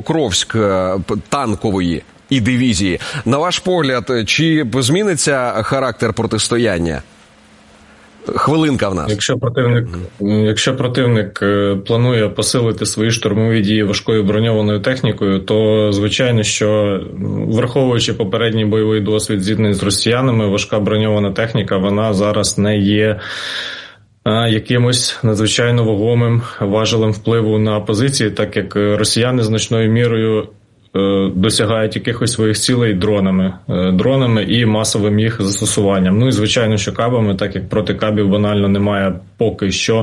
Покровськ танкової і дивізії. На ваш погляд, чи зміниться характер протистояння? Хвилинка в нас. Якщо противник планує посилити свої штурмові дії важкою броньованою технікою, то, звичайно, що, враховуючи попередній бойовий досвід зіткнень з росіянами, важка броньована техніка, вона зараз не є якимось надзвичайно вагомим важелем впливу на позиції, так як росіяни значною мірою досягають якихось своїх цілей дронами і масовим їх застосуванням. Ну і, звичайно, що кабами, так як проти кабів банально немає поки що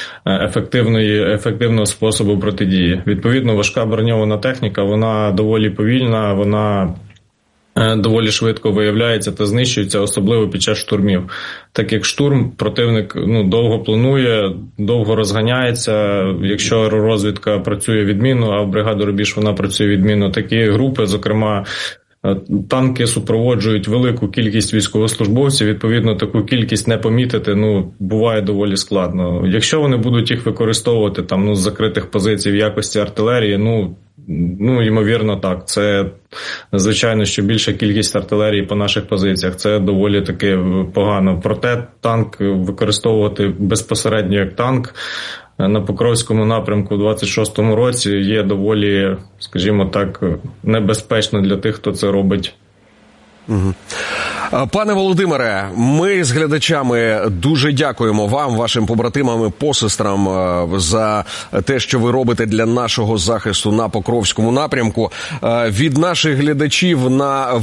ефективного способу протидії. Відповідно, важка броньована техніка, вона доволі повільна, вона доволі швидко виявляється та знищується, особливо під час штурмів. Так як штурм противник довго планує, довго розганяється. Якщо аеророзвідка працює відмінно, а в бригаду Рубіж вона працює відмінно, такі групи, зокрема, танки супроводжують велику кількість військовослужбовців, відповідно, таку кількість не помітити, буває доволі складно. Якщо вони будуть їх використовувати з закритих позицій в якості артилерії, ймовірно, так. Це, звичайно, що більша кількість артилерії по наших позиціях. Це доволі таки погано. Проте танк використовувати безпосередньо як танк на Покровському напрямку у 26-му році є доволі, скажімо так, небезпечно для тих, хто це робить. Угу. Пане Володимире, ми з глядачами дуже дякуємо вам, вашим побратимам і посестрам за те, що ви робите для нашого захисту на Покровському напрямку. Від наших глядачів на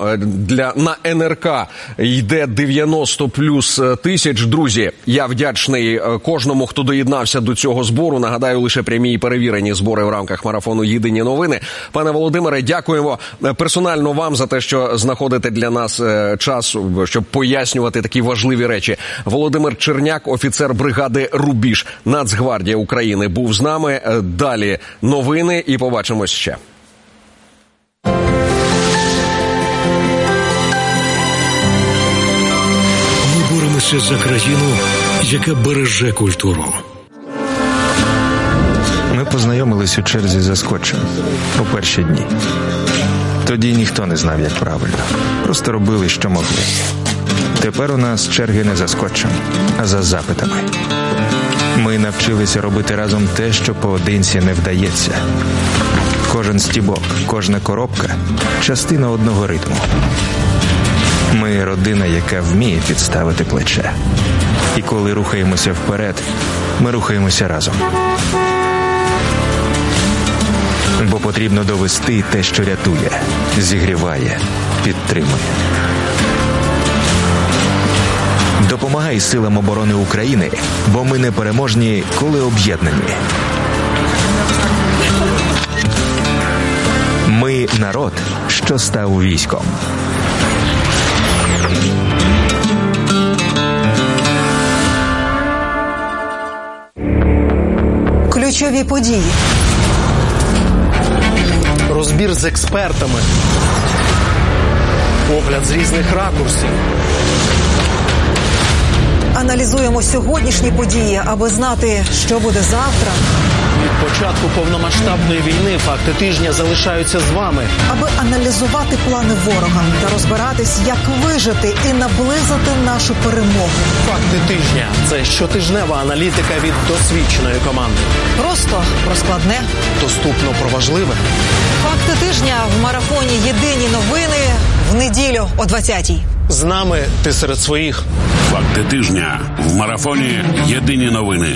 НРК йде 90+ тисяч. Друзі, я вдячний кожному, хто доєднався до цього збору. Нагадаю, лише прямі і перевірені збори в рамках марафону «Єдині новини». Пане Володимире, дякуємо персонально вам за те, що знаходите для нас час, щоб пояснювати такі важливі речі. Володимир Черняк, офіцер бригади «Рубіж», Нацгвардія України, був з нами. Далі новини і побачимось ще. Ми боремося за країну, яка береже культуру. Ми познайомились у черзі за скотчем у перші дні. Тоді ніхто не знав, як правильно. Просто робили, що могли. Тепер у нас черги не за скотчем, а за запитами. Ми навчилися робити разом те, що поодинці не вдається. Кожен стібок, кожна коробка – частина одного ритму. Ми – родина, яка вміє підставити плече. І коли рухаємося вперед, ми рухаємося разом. Бо потрібно довести те, що рятує, зігріває, підтримує. Допомагай силам оборони України, бо ми непереможні, коли об'єднані. Ми – народ, що став військом. Ключові події. Розбір з експертами. Погляд з різних ракурсів. Аналізуємо сьогоднішні події, аби знати, що буде завтра. Від початку повномасштабної війни факти тижня залишаються з вами. Аби аналізувати плани ворога та розбиратись, як вижити і наблизити нашу перемогу. Факти тижня – це щотижнева аналітика від досвідченої команди. Просто про складне. Доступно про важливе. Факти тижня в марафоні «Єдині новини» в неділю о 20-й. З нами ти серед своїх. Факти тижня в марафоні «Єдині новини».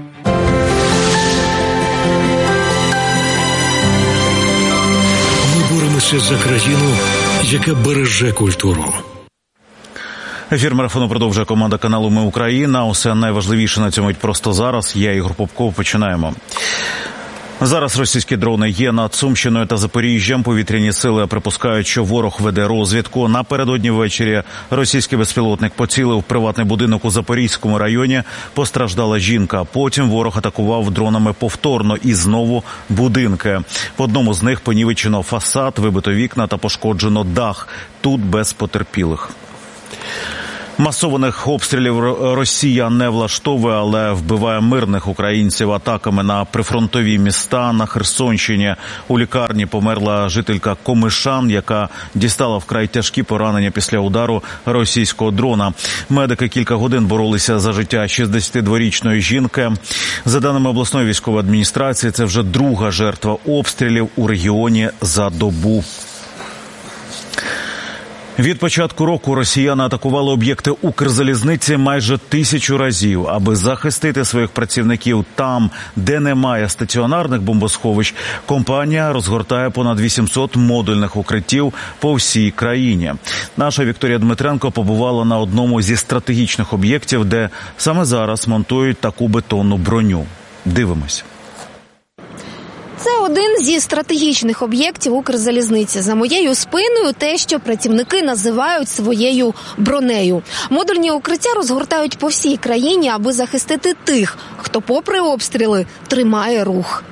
Ми боремося за країну, яка береже культуру. Ефір марафону продовжує команда каналу «Ми Україна». Усе найважливіше на цьому мить просто зараз. Я, Ігор Попков, починаємо. Зараз російські дрони є над Сумщиною та Запоріжжям. Повітряні сили припускають, що ворог веде розвідку. Напередодні ввечері російський безпілотник поцілив в приватний будинок у Запорізькому районі. Постраждала жінка. Потім ворог атакував дронами повторно і знову будинки. В одному з них понівечено фасад, вибито вікна та пошкоджено дах. Тут без потерпілих. Масованих обстрілів Росія не влаштовує, але вбиває мирних українців атаками на прифронтові міста. На Херсонщині у лікарні померла жителька Комишан, яка дістала вкрай тяжкі поранення після удару російського дрона. Медики кілька годин боролися за життя 62-річної жінки. За даними обласної військової адміністрації, це вже друга жертва обстрілів у регіоні за добу. Від початку року росіяни атакували об'єкти Укрзалізниці майже 1000 разів. Аби захистити своїх працівників там, де немає стаціонарних бомбосховищ, компанія розгортає понад 800 модульних укриттів по всій країні. Наша Вікторія Дмитренко побувала на одному зі стратегічних об'єктів, де саме зараз монтують таку бетонну броню. Дивимось. Це один зі стратегічних об'єктів Укрзалізниці. За моєю спиною те, що працівники називають своєю бронею. Модульні укриття розгортають по всій країні, аби захистити тих, хто попри обстріли тримає рух.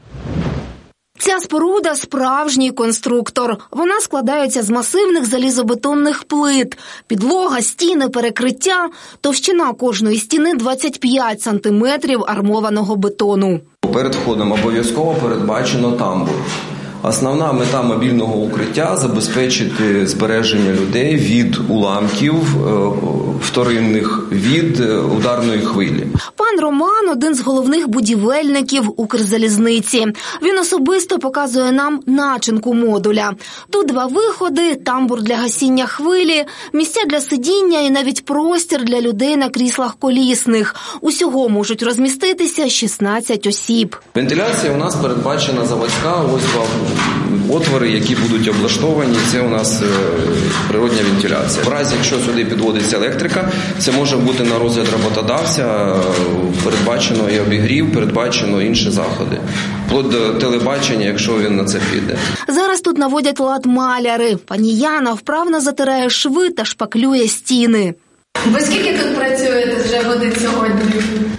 Ця споруда – справжній конструктор. Вона складається з масивних залізобетонних плит. Підлога, стіни, перекриття. Товщина кожної стіни – 25 сантиметрів армованого бетону. Перед входом обов'язково передбачено тамбур. Основна мета мобільного укриття – забезпечити збереження людей від уламків вторинних, від ударної хвилі. Пан Роман – один з головних будівельників Укрзалізниці. Він особисто показує нам начинку модуля. Тут 2 виходи, тамбур для гасіння хвилі, місця для сидіння і навіть простір для людей на кріслах колісних. Усього можуть розміститися 16 осіб. Вентиляція у нас передбачена заводська, ось отвори, які будуть облаштовані, це у нас природня вентиляція. В разі, якщо сюди підводиться електрика, це може бути на розгляд роботодавця, передбачено і обігрів, передбачено інші заходи. Вплоть до телебачення, якщо він на це піде. Зараз тут наводять лад маляри. Пані Яна вправно затирає шви та шпаклює стіни. Ви скільки тут працюєте вже годин сьогодні?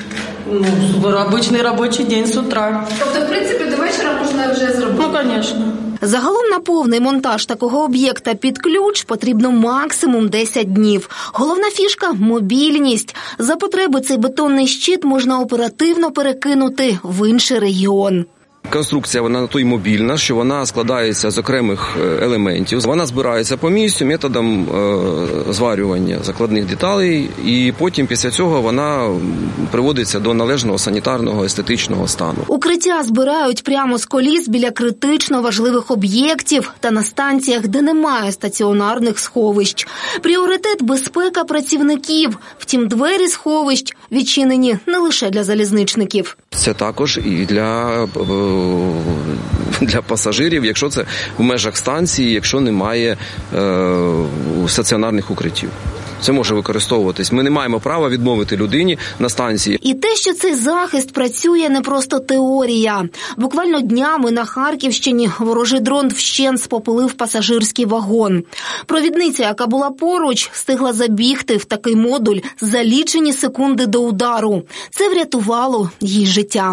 Обычный рабочий день с утра. Тобто, в принципі, до вечора можна вже зробити? Ну, конечно. Загалом на повний монтаж такого об'єкта під ключ потрібно максимум 10 днів. Головна фішка – мобільність. За потреби цей бетонний щит можна оперативно перекинути в інший регіон. Конструкція, вона на то й мобільна, що вона складається з окремих елементів. Вона збирається по місцю методом зварювання закладних деталей, і потім після цього вона приводиться до належного санітарного, естетичного стану. Укриття збирають прямо з коліс біля критично важливих об'єктів та на станціях, де немає стаціонарних сховищ. Пріоритет – безпека працівників. Втім, двері сховищ відчинені не лише для залізничників. Це також і для пасажирів, якщо це в межах станції, якщо немає стаціонарних укриттів. Це може використовуватись. Ми не маємо права відмовити людині на станції. І те, що цей захист працює, не просто теорія. Буквально днями на Харківщині ворожий дрон вщент спопилив пасажирський вагон. Провідниця, яка була поруч, встигла забігти в такий модуль за лічені секунди до удару. Це врятувало їй життя.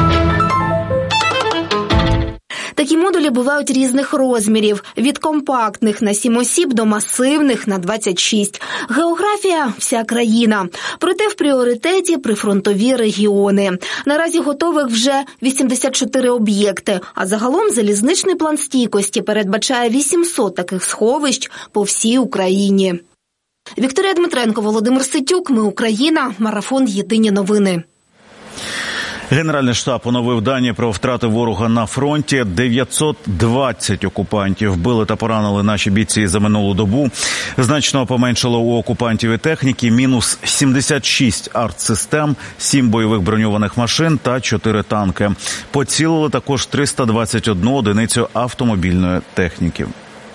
Такі модулі бувають різних розмірів – від компактних на 7 осіб до масивних на 26. Географія – вся країна. Проте в пріоритеті прифронтові регіони. Наразі готових вже 84 об'єкти, а загалом залізничний план стійкості передбачає 800 таких сховищ по всій Україні. Вікторія Дмитренко, Володимир Ситюк. Ми Україна. Марафон «Єдині новини». Генеральний штаб оновив дані про втрати ворога на фронті. 920 окупантів вбили та поранили наші бійці за минулу добу. Значно поменшало у окупантів і техніки. Мінус 76 артсистем, 7 бойових броньованих машин та 4 танки. Поцілили також 321 одиницю автомобільної техніки.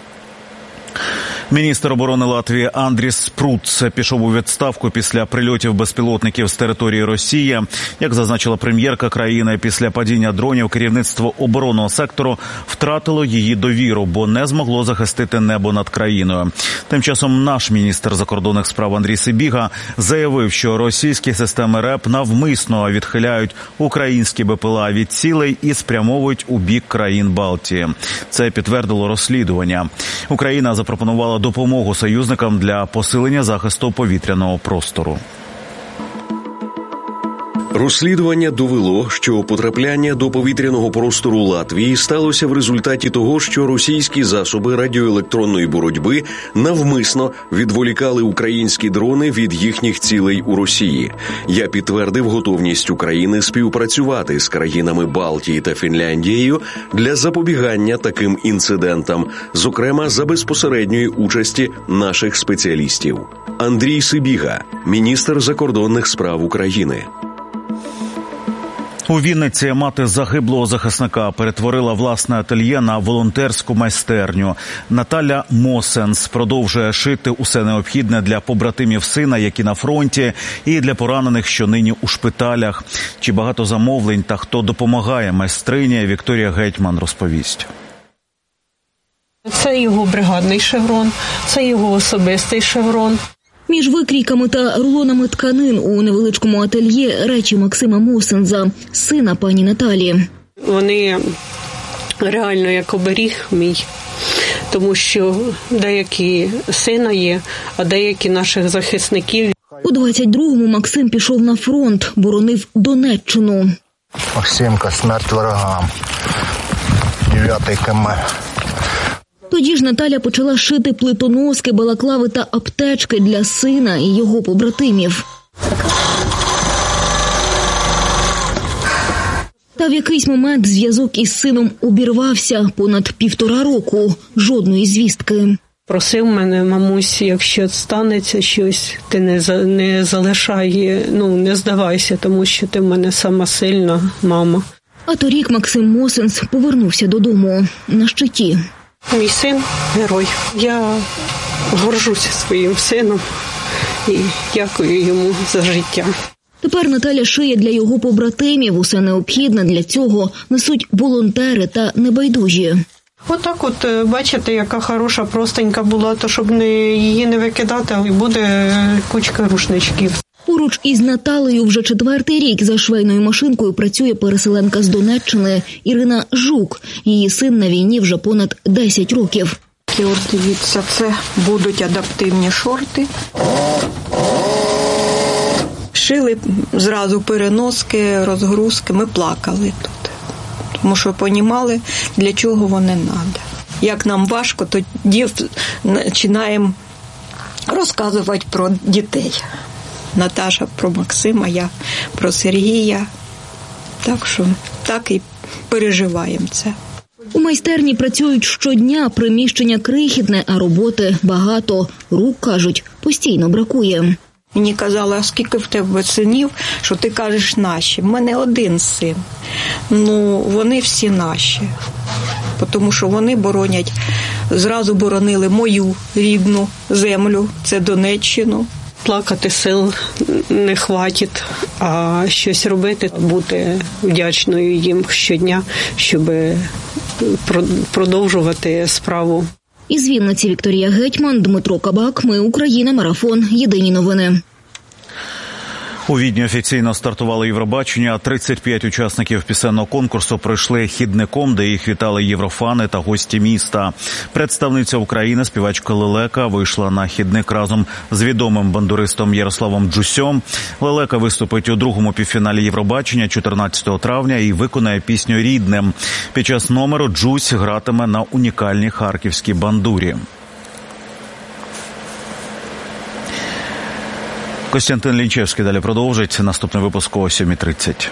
Міністр оборони Латвії Андріс Спруц пішов у відставку після прильотів безпілотників з території Росії. Як зазначила прем'єрка країни, після падіння дронів керівництво оборонного сектору втратило її довіру, бо не змогло захистити небо над країною. Тим часом наш міністр закордонних справ Андрій Сибіга заявив, що російські системи РЕП навмисно відхиляють українські БПЛА від цілей і спрямовують у бік країн Балтії. Це підтвердило розслідування. Україна запропонувала запропонувала допомогу союзникам для посилення захисту повітряного простору. Розслідування довело, що потрапляння до повітряного простору Латвії сталося в результаті того, що російські засоби радіоелектронної боротьби навмисно відволікали українські дрони від їхніх цілей у Росії. Я підтвердив готовність України співпрацювати з країнами Балтії та Фінляндією для запобігання таким інцидентам, зокрема за безпосередньої участі наших спеціалістів. Андрій Сибіга, міністр закордонних справ України. У Вінниці мати загиблого захисника перетворила власне ательє на волонтерську майстерню. Наталя Мосенс продовжує шити усе необхідне для побратимів сина, які на фронті, і для поранених, що нині у шпиталях. Чи багато замовлень та хто допомагає майстрині, Вікторія Гетьман розповість. Це його бригадний шеврон, це його особистий шеврон. Між викрійками та рулонами тканин у невеличкому ательє речі Максима Мосенза, сина пані Наталі. Вони реально як оберіг мій, тому що деякі сина є, а деякі наших захисників. У 22-му Максим пішов на фронт, боронив Донеччину. Максимка, смерть ворогам, 9-й КМ. Тоді ж Наталя почала шити плитоноски, балаклави та аптечки для сина і його побратимів. Та в якийсь момент зв'язок із сином обірвався. Понад 1,5 року. Жодної звістки. Просив мене, мамусь, якщо станеться щось, ти не залишай, не здавайся, тому що ти в мене сама сильна мама. А торік Максим Мосенс повернувся додому на щиті. Мій син – герой. Я горжуся своїм сином і дякую йому за життя. Тепер Наталя шиє для його побратимів. Усе необхідне для цього несуть волонтери та небайдужі. Отак бачите, яка хороша простенька була, то щоб її не викидати, але буде кучка рушничків. Поруч із Наталею вже 4-й рік за швейною машинкою працює переселенка з Донеччини Ірина Жук. Її син на війні вже понад 10 років. І ось дивіться, це будуть адаптивні шорти. Шили зразу переноски, розгрузки. Ми плакали тут, тому що розуміли, для чого вони треба. Як нам важко, тоді починаємо розказувати про дітей. Наташа про Максима, я про Сергія. Так що так і переживаємо це. У майстерні працюють щодня, приміщення крихітне, а роботи багато. Рук, кажуть, постійно бракує. Мені казали, а скільки в тебе синів, що ти кажеш наші? В мене один син. Вони всі наші. Тому що вони боронять, зразу боронили мою рідну землю, це Донеччину. Плакати сил не хватить, а щось робити, бути вдячною їм щодня, щоб продовжувати справу. Із Вінниці Вікторія Гетьман, Дмитро Кабак. Ми Україна. Марафон. Єдині новини. У Відні офіційно стартувало Євробачення. 35 учасників пісенного конкурсу пройшли хідником, де їх вітали єврофани та гості міста. Представниця України, співачка Лелека, вийшла на хідник разом з відомим бандуристом Ярославом Джусьом. Лелека виступить у другому півфіналі Євробачення 14 травня і виконає пісню «Рідним». Під час номеру Джусь гратиме на унікальній харківській бандурі. Костянтин Лінчевський далі продовжить. Наступний випуск о 7:30.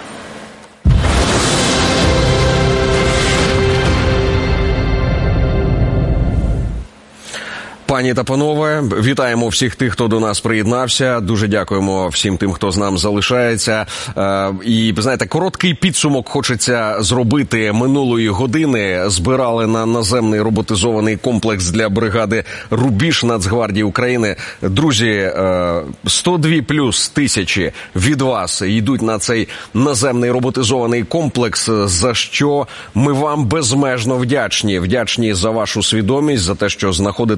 Пані та панове, вітаємо всіх тих, хто до нас приєднався. Дуже дякуємо всім тим, хто з нами залишається. І, знаєте, короткий підсумок хочеться зробити минулої години. Збирали на наземний роботизований комплекс для бригади «Рубіж» Нацгвардії України. Друзі, 102 плюс тисячі від вас йдуть на цей наземний роботизований комплекс, за що ми вам безмежно вдячні. Вдячні за вашу свідомість, за те, що знаходите ресурси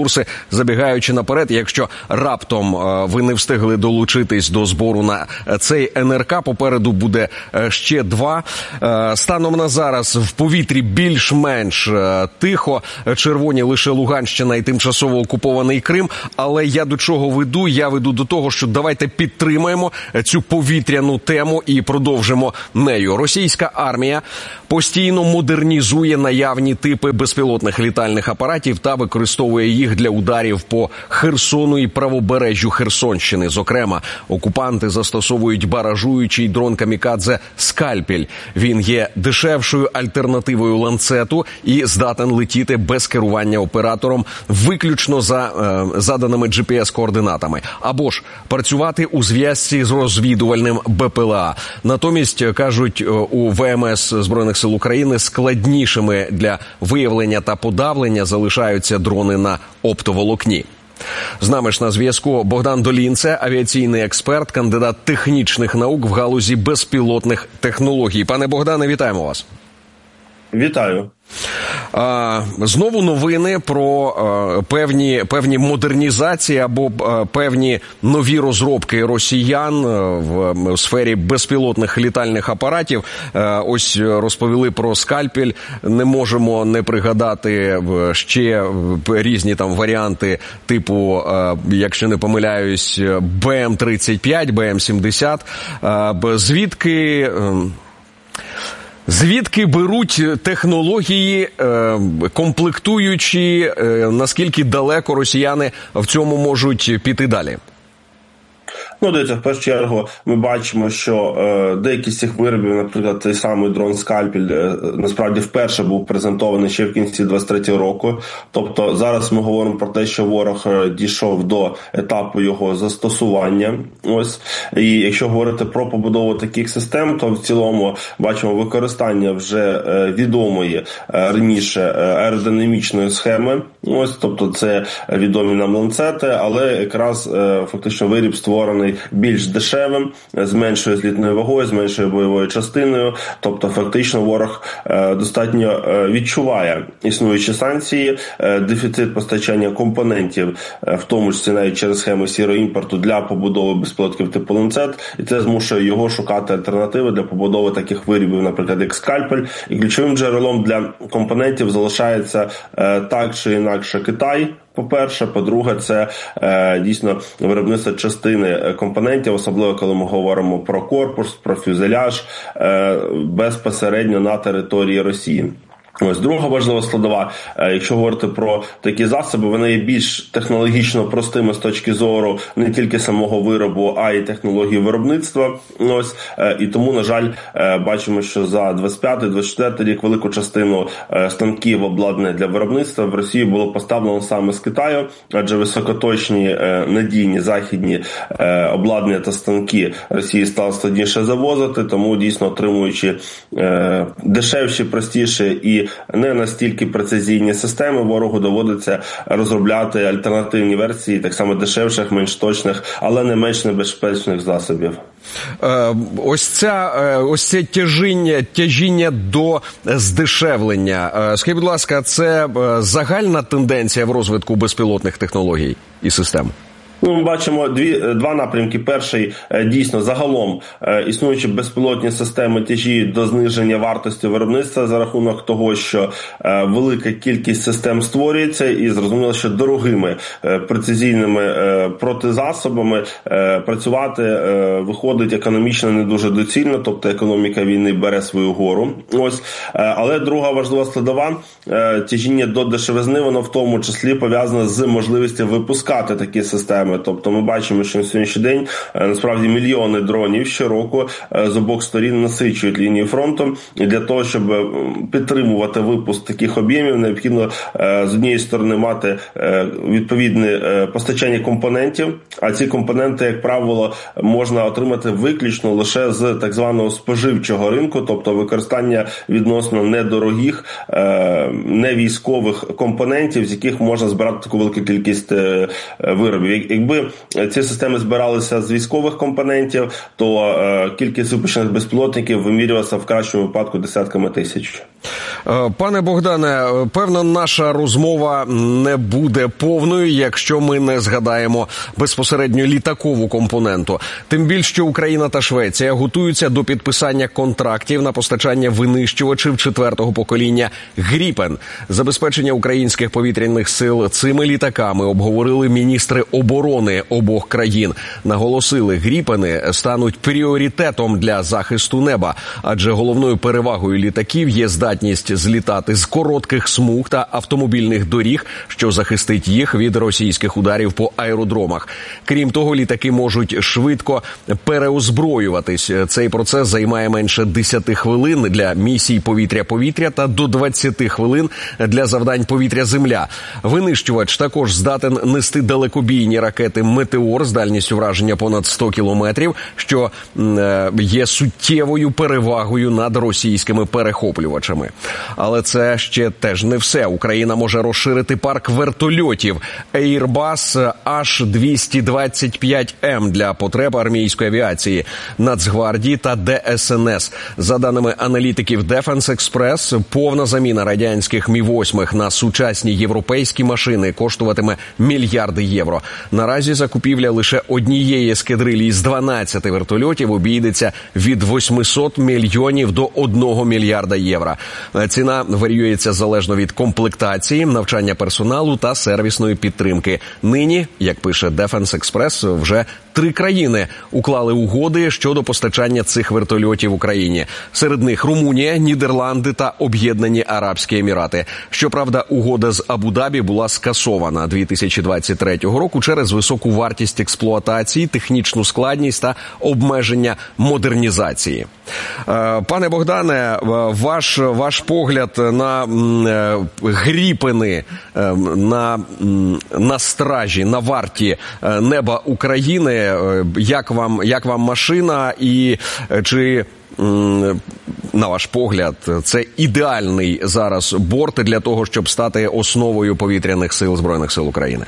ресурси. Забігаючи наперед, якщо раптом ви не встигли долучитись до збору на цей НРК, попереду буде ще 2. Станом на зараз в повітрі більш-менш тихо. Червоні лише Луганщина і тимчасово окупований Крим. Але я до чого веду? Я веду до того, що давайте підтримаємо цю повітряну тему і продовжимо нею. Російська армія постійно модернізує наявні типи безпілотних літальних апаратів та використовує їх для ударів по Херсону і правобережжю Херсонщини. Зокрема, окупанти застосовують баражуючий дрон камікадзе «Скальпель». Він є дешевшою альтернативою ланцету і здатен летіти без керування оператором виключно за заданими GPS-координатами. Або ж працювати у зв'язці з розвідувальним БПЛА. Натомість, кажуть у ВМС Збройних сил України, складнішими для виявлення та подавлення залишаються дрони на оптоволокні. З нами ж на зв'язку Богдан Долінце, авіаційний експерт, кандидат технічних наук в галузі безпілотних технологій. Пане Богдане, вітаємо вас. Вітаю. Знову новини про певні модернізації або певні нові розробки росіян в сфері безпілотних літальних апаратів. Ось розповіли про «Скальпель». Не можемо не пригадати ще різні там варіанти типу, якщо не помиляюсь, БМ-35, БМ-70. Звідки беруть технології, комплектуючі, наскільки далеко росіяни в цьому можуть піти далі? Дивіться, в першу чергу ми бачимо, що деякі з цих виробів, наприклад, цей самий дрон «Скальпель», насправді вперше був презентований ще в кінці 23-го року. Тобто зараз ми говоримо про те, що ворог дійшов до етапу його застосування. Ось. І якщо говорити про побудову таких систем, то в цілому бачимо використання вже відомої раніше аеродинамічної схеми. Ось, тобто це відомі нам ланцети, але якраз фактично виріб створений більш дешевим, з меншою злітною вагою, з меншою бойовою частиною. Тобто фактично ворог достатньо відчуває існуючі санкції, дефіцит постачання компонентів, в тому числі навіть через схеми сірого імпорту для побудови безпілотників типу ланцет, і це змушує його шукати альтернативи для побудови таких виробів, наприклад, як «Скальпель». І ключовим джерелом для компонентів залишається так чи інакше Китай. По-перше, по-друге, це дійсно виробництво частини компонентів, особливо коли ми говоримо про корпус, про фюзеляж, безпосередньо на території Росії. Ось друга важлива складова, якщо говорити про такі засоби, вони є більш технологічно простими з точки зору не тільки самого виробу, а й технології виробництва. Ось, і тому, на жаль, бачимо, що за 25-24 рік велику частину станків, обладнання для виробництва в Росії було поставлено саме з Китаю, адже високоточні, надійні, західні обладнання та станки Росії стало складніше завозити, тому дійсно отримуючи дешевші, простіші і не настільки прецизійні системи, ворогу доводиться розробляти альтернативні версії, так само дешевших, менш точних, але не менш небезпечних засобів. Ось це тяжіння до здешевлення. Скажіть, будь ласка, це загальна тенденція в розвитку безпілотних технологій і систем? Ми бачимо два напрямки. Перший, дійсно, загалом існуючі безпілотні системи тяжіють до зниження вартості виробництва за рахунок того, що велика кількість систем створюється, і зрозуміло, що дорогими прецизійними протизасобами працювати виходить економічно не дуже доцільно, тобто економіка війни бере свою гору. Ось. Але друга важлива складова тяжіння до дешевизни, воно в тому числі пов'язане з можливістю випускати такі системи. Тобто ми бачимо, що на сьогоднішній день насправді мільйони дронів щороку з обох сторін насичують лінію фронту. І для того, щоб підтримувати випуск таких об'ємів, необхідно з однієї сторони мати відповідне постачання компонентів, а ці компоненти, як правило, можна отримати виключно лише з так званого споживчого ринку, тобто використання відносно недорогих, невійськових компонентів, з яких можна збирати таку велику кількість виробів. Якби ці системи збиралися з військових компонентів, то кількість випущених безпілотників вимірювалася в кращому випадку десятками тисяч. Пане Богдане, певно, наша розмова не буде повною, якщо ми не згадаємо безпосередньо літакову компоненту. Тим більше, що Україна та Швеція готуються до підписання контрактів на постачання винищувачів 4-го покоління «Гріпен». Забезпечення українських повітряних сил цими літаками обговорили міністри оборони обох країн. Наголосили, «Гріпени» стануть пріоритетом для захисту неба, адже головною перевагою літаків є здатність злітати з коротких смуг та автомобільних доріг, що захистить їх від російських ударів по аеродромах. Крім того, літаки можуть швидко переозброюватись. Цей процес займає менше 10 хвилин для місій повітря-повітря та до 20 хвилин для завдань повітря-земля. Винищувач також здатен нести далекобійні ракети «Метеор» з дальністю враження понад 100 кілометрів, що є суттєвою перевагою над російськими перехоплювачами. Але це ще теж не все. Україна може розширити парк вертольотів Airbus H225M для потреб армійської авіації, Нацгвардії та ДСНС. За даними аналітиків Defense Express, повна заміна радянських Мі-8 на сучасні європейські машини коштуватиме мільярди євро. Наразі закупівля лише однієї ескадрилі з 12 вертольотів обійдеться від 800 мільйонів до 1 мільярда євро. Ціна варіюється залежно від комплектації, навчання персоналу та сервісної підтримки. Нині, як пише Defense Express, вже 3 країни уклали угоди щодо постачання цих вертольотів Україні. Серед них Румунія, Нідерланди та Об'єднані Арабські Емірати. Щоправда, угода з Абу-Дабі була скасована 2023 року через високу вартість експлуатації, технічну складність та обмеження модернізації. Пане Богдане, ваш погляд на гріпени, на стражі, на варті неба України, як вам машина і чи, на ваш погляд, це ідеальний зараз борт для того, щоб стати основою повітряних сил Збройних сил України?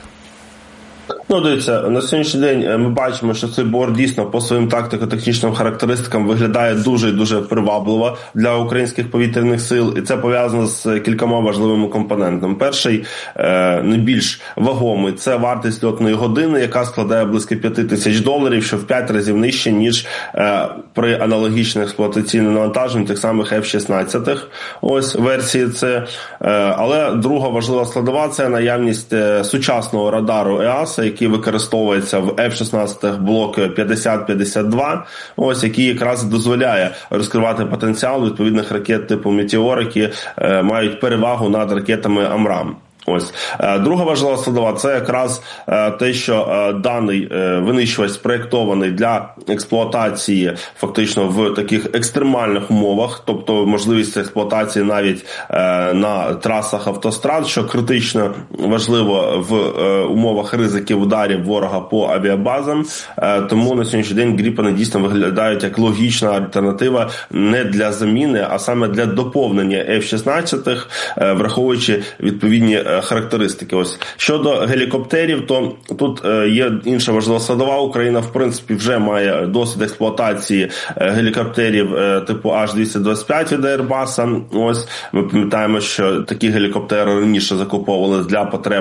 Ну, дивіться, на сьогоднішній день ми бачимо, що цей борт дійсно по своїм тактико-технічним характеристикам виглядає дуже і дуже привабливо для українських повітряних сил, і це пов'язано з кількома важливими компонентами. Перший, найбільш вагомий, це вартість льотної години, яка складає близько $5000, що в 5 разів нижче, ніж при аналогічних експлуатаційних навантаженні тих самих F-16, ось версії це. Але друга важлива складова – це наявність сучасного радару EASA, який використовується в F-16 блок 50-52, ось, який якраз дозволяє розкривати потенціал відповідних ракет типу «Метеор», які мають перевагу над ракетами «Амрам». Ось. Друга важлива складова – це якраз те, що даний винищувач спроєктований для експлуатації фактично в таких екстремальних умовах, тобто можливість експлуатації навіть на трасах автострад, що критично важливо в умовах ризиків ударів ворога по авіабазам. Тому на сьогоднішній день гріпени дійсно виглядають як логічна альтернатива не для заміни, а саме для доповнення F-16, враховуючи відповідні характеристики. Ось. Щодо гелікоптерів, то тут є інша важлива складова. Україна, в принципі, вже має досвід експлуатації гелікоптерів типу H225 від Airbus. Ось. Ми пам'ятаємо, що такі гелікоптери раніше закуповували для потреб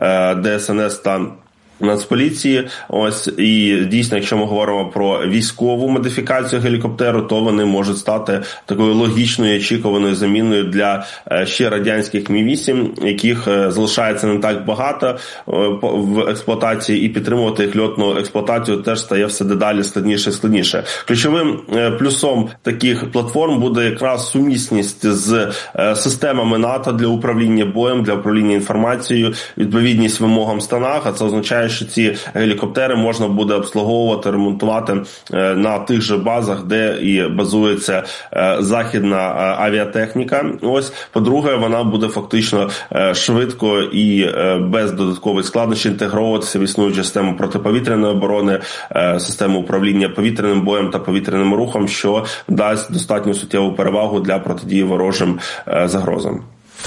ДСНС та Нацполіції. Ось, і дійсно, якщо ми говоримо про військову модифікацію гелікоптеру, то вони можуть стати такою логічною, очікуваною заміною для ще радянських Мі-8, яких залишається не так багато в експлуатації, і підтримувати їх льотну експлуатацію теж стає все дедалі складніше і складніше. Ключовим плюсом таких платформ буде якраз сумісність з системами НАТО для управління боєм, для управління інформацією, відповідність вимогам станах, а це означає, що ці гелікоптери можна буде обслуговувати, ремонтувати на тих же базах, де і базується західна авіатехніка. Ось, по-друге, вона буде фактично швидко і без додаткових складнощів інтегровуватися в існуючу систему протиповітряної оборони, систему управління повітряним боєм та повітряним рухом, що дасть достатньо суттєву перевагу для протидії ворожим загрозам.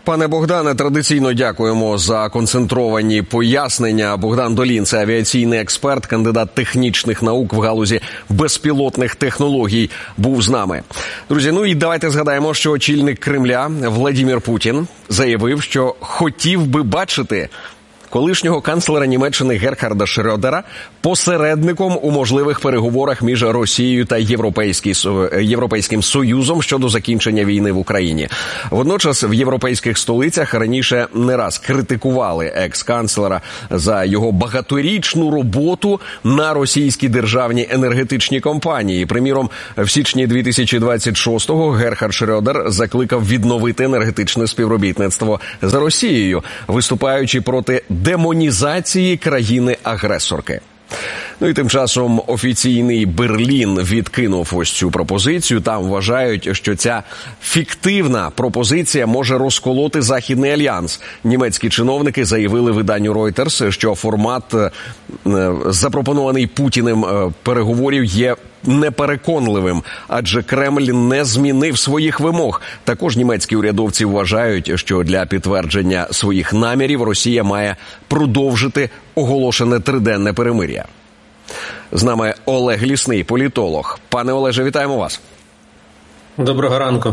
Пане Богдане, традиційно дякуємо за концентровані пояснення. Богдан Долін – це авіаційний експерт, кандидат технічних наук в галузі безпілотних технологій, був з нами. Друзі, ну і давайте згадаємо, що очільник Кремля Владимир Путін заявив, що хотів би бачити колишнього канцлера Німеччини Герхарда Шрёдера посередником у можливих переговорах між Росією та Європейським Союзом щодо закінчення війни в Україні. Водночас в європейських столицях раніше не раз критикували екс-канцлера за його багаторічну роботу на російські державні енергетичні компанії. Приміром, в січні 2026-го Герхард Шрёдер закликав відновити енергетичне співробітництво з Росією, виступаючи проти демонізації країни-агресорки. Ну і тим часом офіційний Берлін відкинув ось цю пропозицію. Там вважають, що ця фіктивна пропозиція може розколоти Західний альянс. Німецькі чиновники заявили виданню Reuters, що формат запропонований Путіним переговорів є непереконливим, адже Кремль не змінив своїх вимог. Також німецькі урядовці вважають, що для підтвердження своїх намірів Росія має продовжити оголошене триденне перемир'я. З нами Олег Лісний, політолог. Пане Олеже, вітаємо вас. Доброго ранку.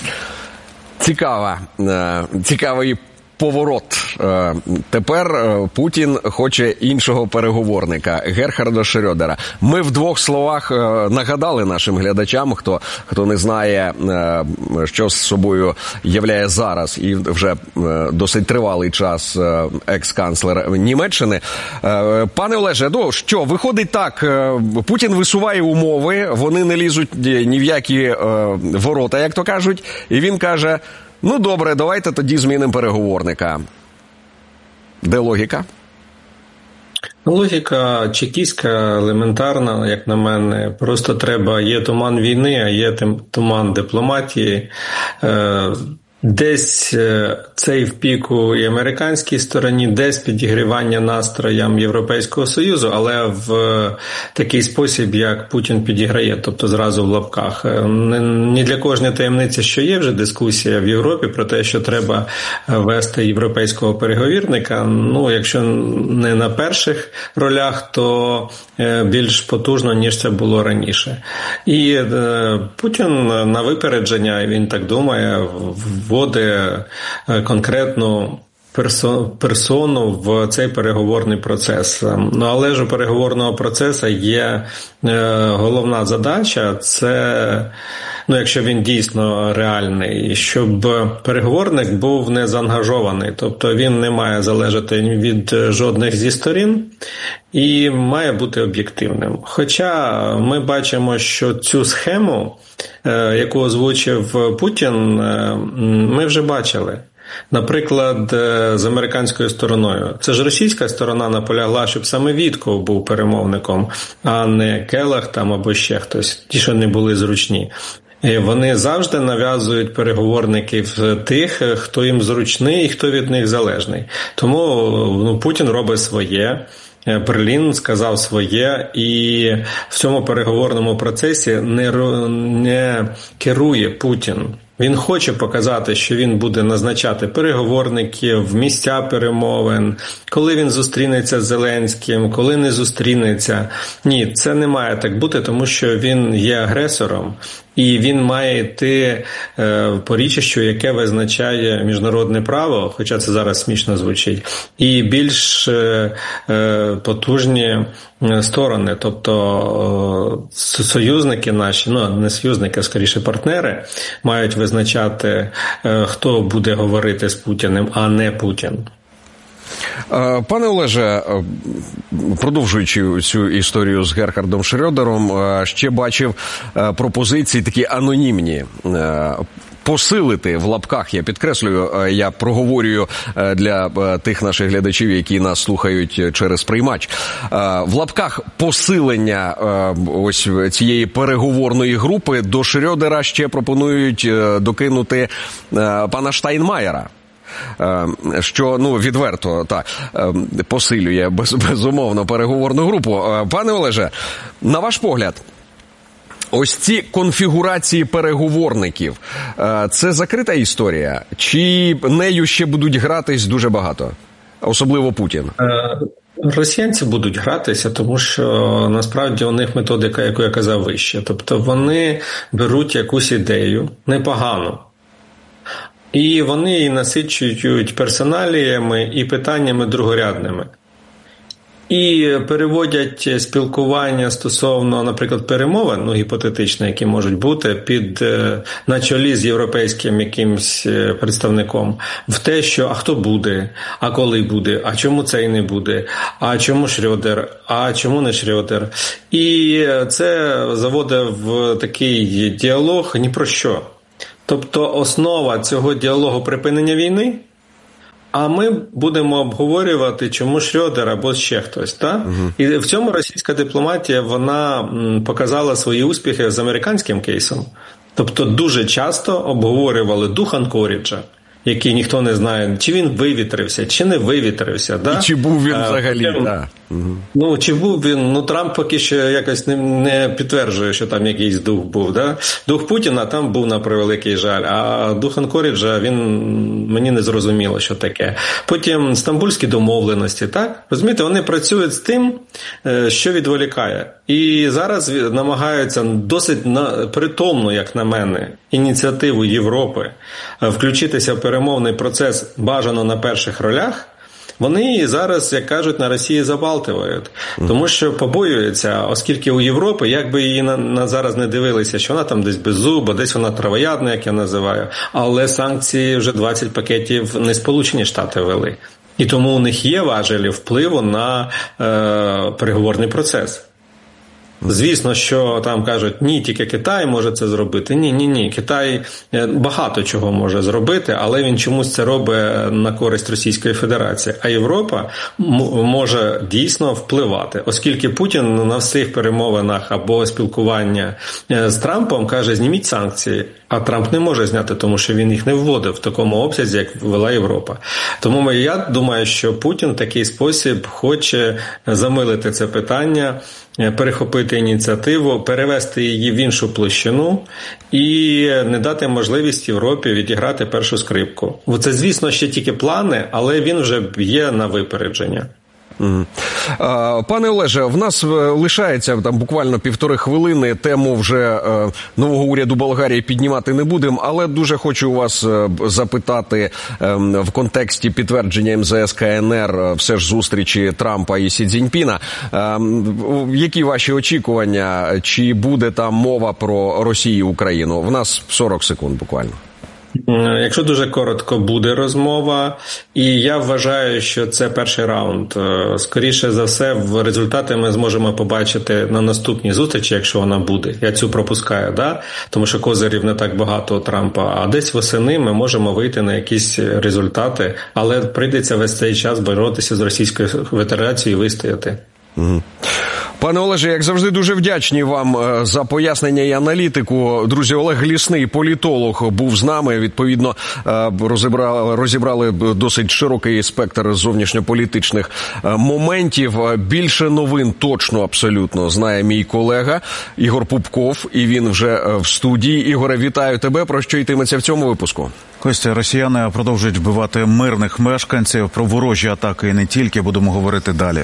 Цікавий поворот. Тепер Путін хоче іншого переговорника, Герхарда Шрёдера. Ми в двох словах нагадали нашим глядачам, хто не знає, що з собою являє зараз і вже досить тривалий час екс-канцлер Німеччини. Пане Олеже, що, виходить так, Путін висуває умови, вони не лізуть ні в які ворота, як то кажуть, і він каже: ну, добре, давайте тоді змінимо переговорника. Де логіка? Логіка чекістська, елементарна, як на мене. Просто є туман війни, а є туман дипломатії. Десь цей в піку і американській стороні, десь підігрівання настроям Європейського Союзу, але в такий спосіб, як Путін підіграє, тобто зразу в лапках. Ні для кожної таємниці, що є вже дискусія в Європі про те, що треба вести європейського переговірника. Ну, якщо не на перших ролях, то більш потужно, ніж це було раніше. І Путін на випередження, він так думає, вводить конкретну персону в цей переговорний процес. Ну, але ж у переговорного процесу є головна задача, це, ну, якщо він дійсно реальний, щоб переговорник був не заангажований, тобто він не має залежати від жодних зі сторін і має бути об'єктивним. Хоча ми бачимо, що цю схему, яку озвучив Путін, ми вже бачили. Наприклад, з американською стороною. Це ж російська сторона наполягла, щоб саме Вітков був перемовником, а не Келах там або ще хтось, ті, що не були зручні. І вони завжди нав'язують переговорників тих, хто їм зручний і хто від них залежний. Тому Путін робить своє. Берлін сказав своє, і в цьому переговорному процесі не керує Путін. Він хоче показати, що він буде назначати переговорників, місця перемовин, коли він зустрінеться з Зеленським, коли не зустрінеться. Ні, це не має так бути, тому що він є агресором. І він має йти по річищу, яке визначає міжнародне право, хоча це зараз смішно звучить, і більш потужні сторони, тобто союзники наші, ну не союзники, а скоріше партнери, мають визначати, хто буде говорити з Путіним, а не Путін. Пане Олеже, продовжуючи цю історію з Герхардом Шрёдером, ще бачив пропозиції такі анонімні. Посилити, в лапках, я підкреслюю, я проговорюю для тих наших глядачів, які нас слухають через приймач. В лапках посилення ось цієї переговорної групи до Шрёдера ще пропонують докинути пана Штайнмаєра. Що, ну, відверто, так, посилює, безумовно, переговорну групу. Пане Олеже, на ваш погляд, Ось ці конфігурації переговорників – це закрита історія? Чи нею ще будуть гратись дуже багато? Особливо Путін. Росіянці будуть гратися, тому що насправді у них методика, яку я казав вище. Тобто вони беруть якусь ідею, непогану, і вони її насичують персоналіями і питаннями другорядними. І переводять спілкування стосовно, наприклад, перемовин, гіпотетично, які можуть бути, на чолі з європейським якимсь представником, в те, що а хто буде, а коли буде, а чому цей не буде, а чому Шрёдер, а чому не Шрёдер. І це заводить в такий діалог ні про що. Тобто основа цього діалогу припинення війни, а ми будемо обговорювати, чому Шрёдер або ще хтось. Так? І в цьому російська дипломатія, вона показала свої успіхи з американським кейсом. Тобто дуже часто обговорювали дух Анкоріджа, який ніхто не знає, чи він вивітрився, чи не вивітрився. Да? І чи був він взагалі, так. Чи був він, Трамп поки що якось не підтверджує, що там якийсь дух був. Да? Дух Путіна там був, на превеликий жаль, а дух Анкоріджа, мені не зрозуміло, що таке. Потім стамбульські домовленості, так? Розумієте, вони працюють з тим, що відволікає. І зараз намагаються досить притомну, як на мене, ініціативу Європи включитися в перемовний процес бажано на перших ролях. Вони її зараз, як кажуть, на Росії забалтують. Тому що побоюються, оскільки у Європи, як би її зараз не дивилися, що вона там десь беззуба, десь вона травоядна, як я називаю, але санкції вже 20 пакетів не Сполучені Штати ввели. І тому у них є важелі впливу на переговорний процес. Звісно, що там кажуть, ні, тільки Китай може це зробити. Ні. Китай багато чого може зробити, але він чомусь це робить на користь Російської Федерації. А Європа може дійсно впливати, оскільки Путін на всіх перемовинах або спілкування з Трампом каже, зніміть санкції. А Трамп не може зняти, тому що він їх не вводив в такому обсязі, як ввела Європа. Тому я думаю, що Путін в такий спосіб хоче замилити це питання, перехопити ініціативу, перевести її в іншу площину і не дати можливість Європі відіграти першу скрипку. Це, звісно, ще тільки плани, але він вже є на випередження. Пане Олеже, в нас лишається там буквально 1,5 хвилини, тему вже нового уряду Болгарії піднімати не будемо, але дуже хочу у вас запитати в контексті підтвердження МЗС КНР все ж зустрічі Трампа і Сі Цзіньпіна. Які ваші очікування? Чи буде там мова про Росію і Україну? В нас 40 секунд буквально. Якщо дуже коротко, буде розмова, і я вважаю, що це перший раунд. Скоріше за все, результати ми зможемо побачити на наступній зустрічі, якщо вона буде. Я цю пропускаю, да? Тому що козирів не так багато у Трампа, а десь восени ми можемо вийти на якісь результати, але прийдеться весь цей час боротися з Російською Федерацією і вистояти. Пане Олеже, як завжди, дуже вдячні вам за пояснення і аналітику. Друзі, Олег Глісний, політолог, був з нами. Відповідно, розібрали досить широкий спектр зовнішньополітичних моментів. Більше новин точно абсолютно знає мій колега Ігор Пупков, і він вже в студії. Ігоре, вітаю тебе. Про що йтиметься в цьому випуску? Костя, росіяни продовжують вбивати мирних мешканців. Про ворожі атаки і не тільки будемо говорити далі.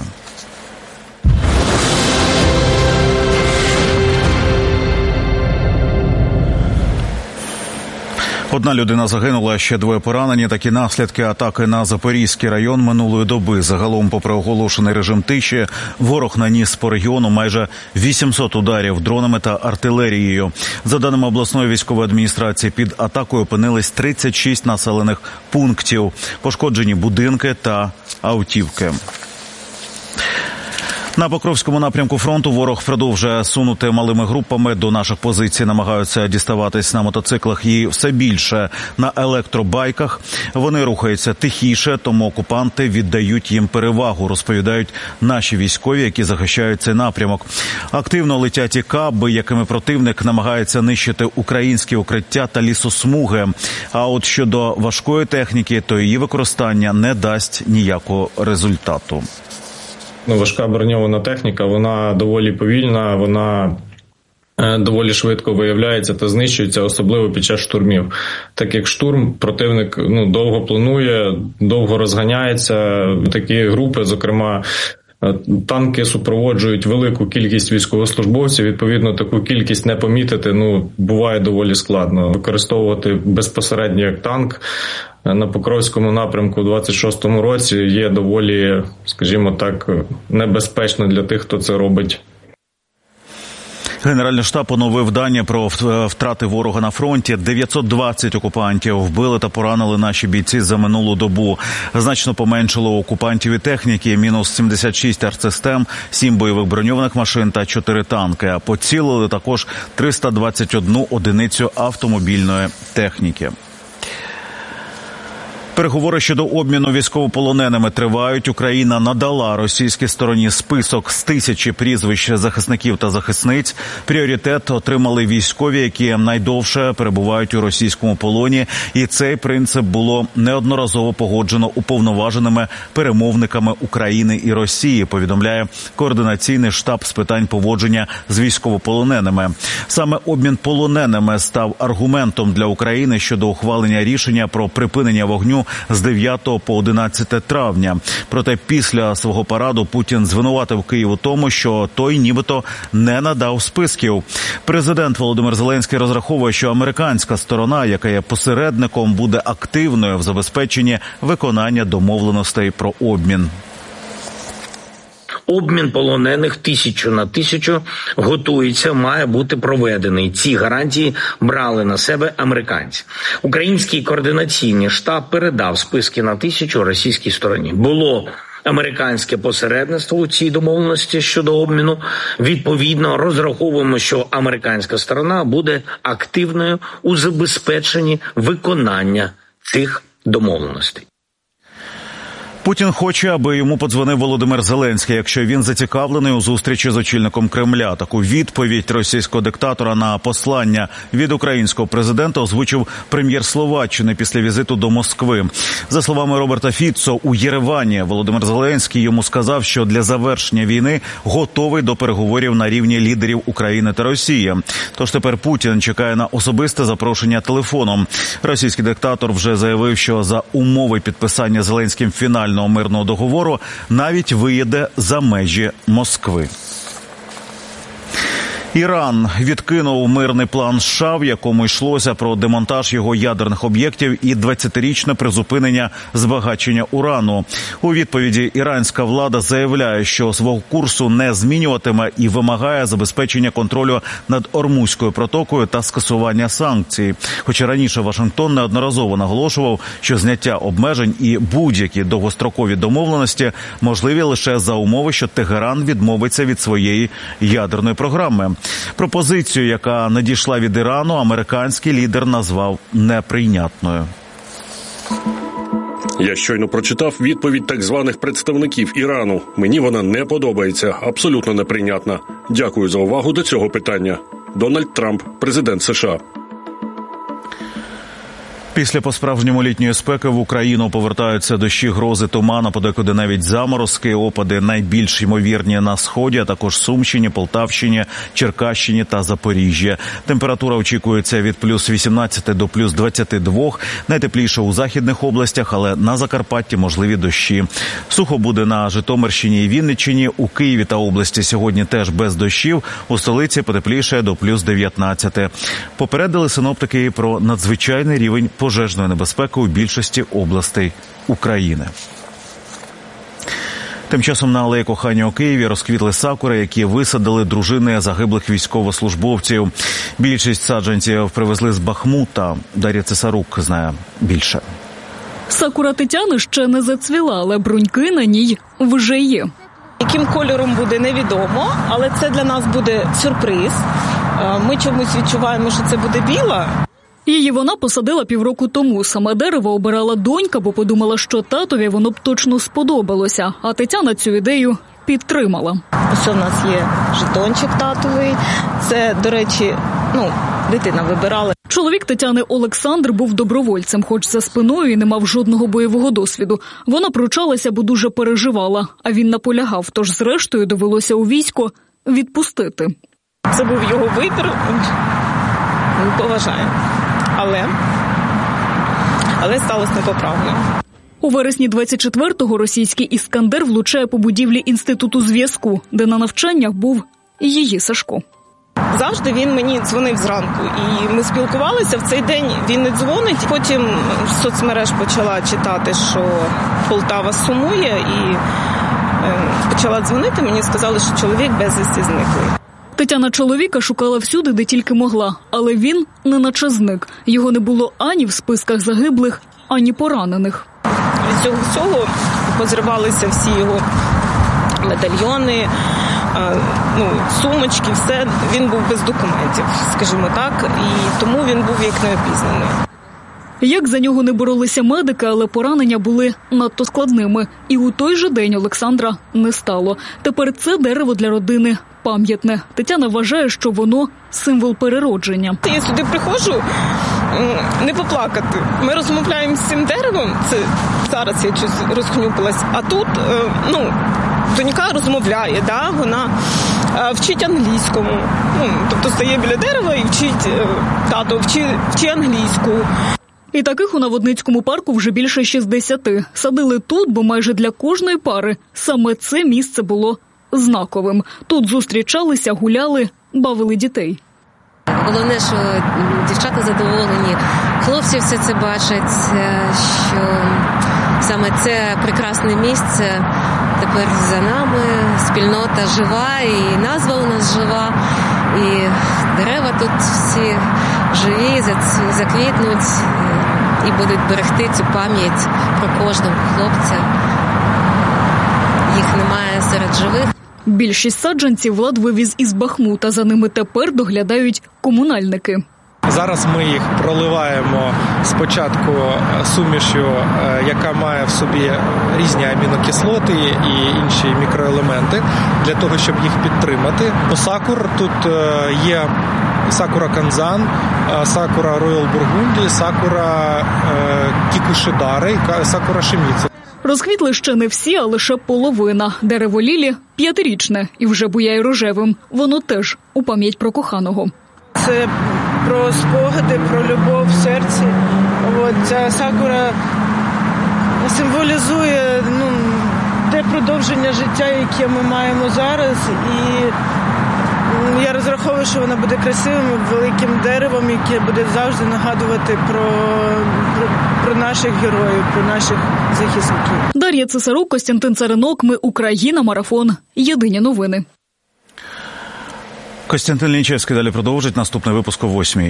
Одна людина загинула, ще 2 поранені. Такі наслідки атаки на Запорізький район минулої доби. Загалом, попри оголошений режим тиші, ворог наніс по регіону майже 800 ударів дронами та артилерією. За даними обласної військової адміністрації, під атакою опинились 36 населених пунктів. Пошкоджені будинки та автівки. На Покровському напрямку фронту ворог продовжує сунути малими групами до наших позицій. Намагаються діставатись на мотоциклах і все більше на електробайках. Вони рухаються тихіше, тому окупанти віддають їм перевагу, розповідають наші військові, які захищають цей напрямок. Активно летять і каби, якими противник намагається нищити українські укриття та лісосмуги. А от щодо важкої техніки, то її використання не дасть ніякого результату. Важка броньована техніка, вона доволі повільна, вона доволі швидко виявляється та знищується, особливо під час штурмів. Так як штурм, противник довго планує, довго розганяється. Такі групи, зокрема, танки супроводжують велику кількість військовослужбовців, відповідно, таку кількість не помітити, буває доволі складно. Використовувати безпосередньо як танк на Покровському напрямку у 26-му році є доволі, скажімо так, небезпечно для тих, хто це робить. Генеральний штаб оновив дані про втрати ворога на фронті. 920 окупантів вбили та поранили наші бійці за минулу добу. Значно поменшило окупантів і техніки. Мінус 76 артсистем, 7 бойових броньованих машин та 4 танки. А поцілили також 321 одиницю автомобільної техніки. Переговори щодо обміну військовополоненими тривають. Україна надала російській стороні список з 1000 прізвищ захисників та захисниць. Пріоритет отримали військові, які найдовше перебувають у російському полоні. І цей принцип було неодноразово погоджено уповноваженими перемовниками України і Росії, повідомляє Координаційний штаб з питань поводження з військовополоненими. Саме обмін полоненими став аргументом для України щодо ухвалення рішення про припинення вогню з 9 по 11 травня. Проте після свого параду Путін звинуватив Київ у тому, що той нібито не надав списків. Президент Володимир Зеленський розраховує, що американська сторона, яка є посередником, буде активною в забезпеченні виконання домовленостей про обмін. Обмін полонених 1000 на 1000 готується, має бути проведений. Ці гарантії брали на себе американці. Український координаційний штаб передав списки на 1000 російській стороні. Було американське посередництво у цій домовленості щодо обміну. Відповідно, розраховуємо, що американська сторона буде активною у забезпеченні виконання цих домовленостей. Путін хоче, аби йому подзвонив Володимир Зеленський, якщо він зацікавлений у зустрічі з очільником Кремля. Таку відповідь російського диктатора на послання від українського президента озвучив прем'єр Словаччини після візиту до Москви. За словами Роберта Фіцо, у Єревані Володимир Зеленський йому сказав, що для завершення війни готовий до переговорів на рівні лідерів України та Росії. Тож тепер Путін чекає на особисте запрошення телефоном. Російський диктатор вже заявив, що за умови підписання Зеленським фінального мирного договору навіть виїде за межі Москви. Іран відкинув мирний план США, в якому йшлося про демонтаж його ядерних об'єктів і 20-річне призупинення збагачення урану. У відповіді іранська влада заявляє, що свого курсу не змінюватиме і вимагає забезпечення контролю над Ормузькою протокою та скасування санкцій. Хоча раніше Вашингтон неодноразово наголошував, що зняття обмежень і будь-які довгострокові домовленості можливі лише за умови, що Тегеран відмовиться від своєї ядерної програми. Пропозицію, яка надійшла від Ірану, американський лідер назвав неприйнятною. Я щойно прочитав відповідь так званих представників Ірану. Мені вона не подобається, абсолютно неприйнятна. Дякую за увагу до цього питання. Дональд Трамп, президент США. Після по-справжньому літньої спеки в Україну повертаються дощі, грози, туман, а подекуди навіть заморозки. Опади найбільш ймовірні на Сході, а також Сумщині, Полтавщині, Черкащині та Запоріжжі. Температура очікується від плюс 18 до плюс 22. Найтепліше у західних областях, але на Закарпатті можливі дощі. Сухо буде на Житомирщині і Вінниччині. У Києві та області сьогодні теж без дощів. У столиці потепліше до плюс 19. Попередили синоптики про надзвичайний рівень пожежної небезпеки у більшості областей України. Тим часом на Алеї Кохання у Києві розквітли сакури, які висадили дружини загиблих військовослужбовців. Більшість саджанців привезли з Бахмута. Дар'я Цесарук знає більше. Сакура Тетяни ще не зацвіла, але бруньки на ній вже є. Яким кольором буде, невідомо, але це для нас буде сюрприз. Ми чомусь відчуваємо, що це буде біла. Її вона посадила півроку тому. Саме дерево обирала донька, бо подумала, що татові воно б точно сподобалося. А Тетяна цю ідею підтримала. Ось у нас є жетончик татовий. Це, до речі, дитина вибирала. Чоловік Тетяни Олександр був добровольцем, хоч за спиною і не мав жодного бойового досвіду. Вона пручалася, бо дуже переживала, а він наполягав, тож зрештою довелося у військо відпустити. Це був його вибір, він поважає. Але сталося непоправно. У вересні 24-го російський «Іскандер» влучає по будівлі Інституту зв'язку, де на навчаннях був і її Сашко. Завжди він мені дзвонив зранку, і ми спілкувалися. В цей день він не дзвонить. Потім в соцмереж почала читати, що Полтава сумує, і почала дзвонити. Мені сказали, що чоловік безвісти зниклий. Тетяна чоловіка шукала всюди, де тільки могла, але він неначе зник. Його не було ані в списках загиблих, ані поранених. Від цього всього позривалися всі його медальйони, сумочки, все. Він був без документів, скажімо так, і тому він був як неопізнаний. Як за нього не боролися медики, але поранення були надто складними. І у той же день Олександра не стало. Тепер це дерево для родини пам'ятне. Тетяна вважає, що воно – символ переродження. Я сюди приходжу не поплакати. Ми розмовляємо з цим деревом, це зараз я щось розхнюпилась, а тут, донька розмовляє, да? Вона вчить англійському. Тобто стає біля дерева і вчить, тато, вчи англійську. І таких у Наводницькому парку вже більше 60. Садили тут, бо майже для кожної пари саме це місце було знаковим. Тут зустрічалися, гуляли, бавили дітей. Головне, що дівчата задоволені, хлопці все це бачать, що саме це прекрасне місце тепер за нами, спільнота жива, і назва у нас жива, і дерева тут всі живі, заквітнуть і будуть берегти цю пам'ять про кожного хлопця. Їх немає серед живих. Більшість саджанців Влад вивіз із Бахмута, за ними тепер доглядають комунальники. Зараз ми їх проливаємо спочатку сумішю, яка має в собі різні амінокислоти і інші мікроелементи, для того, щоб їх підтримати. По сакур тут є сакура Канзан, сакура Роял Бургунді, сакура Кікушидари і сакура Шиміцу. Розквітли ще не всі, а лише половина. Дерево лілі 5-річне і вже буяє рожевим. Воно теж у пам'ять про коханого. Це про спогади, про любов в серці. Ця сакура символізує те продовження життя, яке ми маємо зараз. І я розраховую, що вона буде красивим, великим деревом, яке буде завжди нагадувати про наших героїв, про наших захисників. Дар'я Цесарук, Костянтин Царинок. Ми Україна. Марафон. Єдині новини. Костянтин Лінчевський далі продовжить. Наступний випуск о 8:00.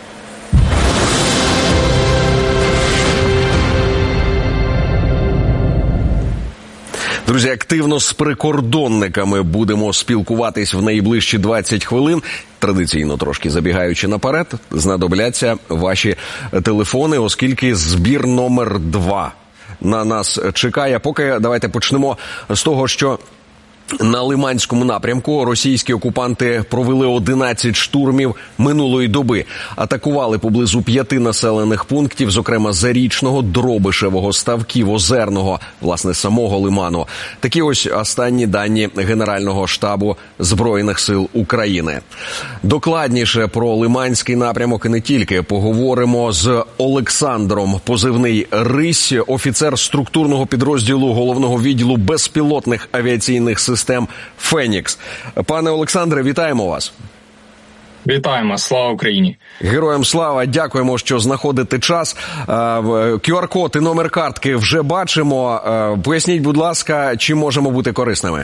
Друзі, активно з прикордонниками будемо спілкуватись в найближчі 20 хвилин. Традиційно, трошки забігаючи наперед, знадобляться ваші телефони, оскільки збір номер 2 на нас чекає. Поки давайте почнемо з того, що на Лиманському напрямку російські окупанти провели 11 штурмів минулої доби. Атакували поблизу 5 населених пунктів, зокрема Зарічного, Дробишевого, Ставків, Озерного, власне, самого Лиману. Такі ось останні дані Генерального штабу Збройних сил України. Докладніше про Лиманський напрямок і не тільки. Поговоримо з Олександром, позивний «Рись», офіцер структурного підрозділу Головного відділу безпілотних авіаційних систем «Фенікс». Пане Олександре, вітаємо вас. Вітаємо. Слава Україні. Героям слава. Дякуємо, що знаходите час. QR-код і номер картки вже бачимо. Поясніть, будь ласка, чим можемо бути корисними?